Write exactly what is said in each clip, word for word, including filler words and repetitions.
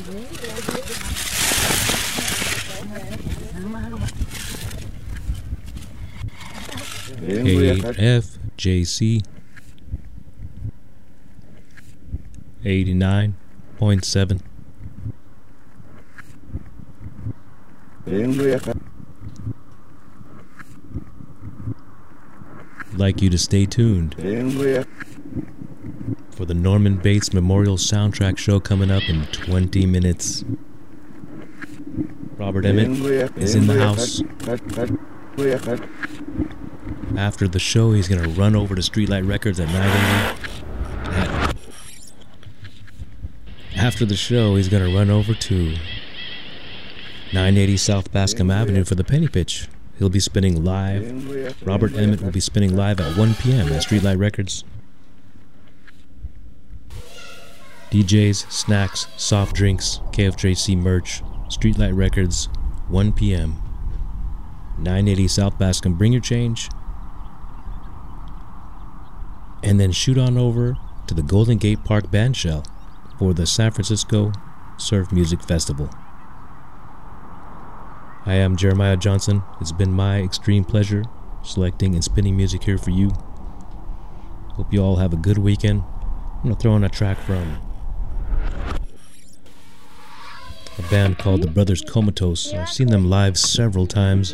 K F J C eighty-nine point seven. I'd like you to stay tuned for the Norman Bates Memorial Soundtrack Show coming up in twenty minutes. Robert Emmett is in the house. After the show, he's going to run over to Streetlight Records at nine a.m. After the show, he's going to run over to nine eighty South Bascom Avenue for the Penny Pitch. He'll be spinning live. Robert Emmett will be spinning live at one p.m. at Streetlight Records. D Js, snacks, soft drinks, K F J C merch, Streetlight Records, one p.m. nine eighty South Bascom. Bring your change. And then shoot on over to the Golden Gate Park Bandshell for the San Francisco Surf Music Festival. I am Jeremiah Johnson. It's been my extreme pleasure selecting and spinning music here for you. Hope you all have a good weekend. I'm going to throw in a track from a band called the Brothers Comatose. I've seen them live several times,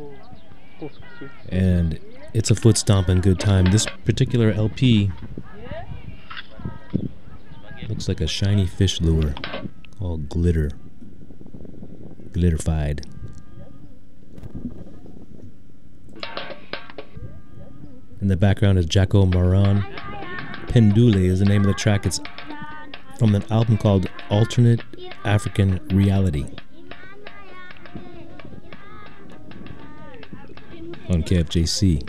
and it's a foot stomping good time. This particular L P looks like a shiny fish lure called Glitter. Glitterfied. In the background is Jaco Maran. Pendule is the name of the track. It's from an album called Alternate African Reality on K F J C.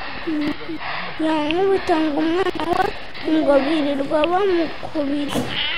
Yang utang kumawa, ngobiri dua bamukubiri.